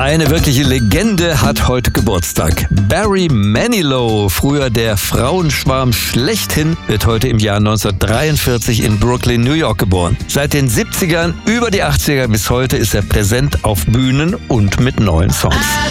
Eine wirkliche Legende hat heute Geburtstag. Barry Manilow, früher der Frauenschwarm schlechthin, wird heute im Jahr 1943 in Brooklyn, New York geboren. Seit den 70ern über die 80er bis heute ist er präsent auf Bühnen und mit neuen Songs.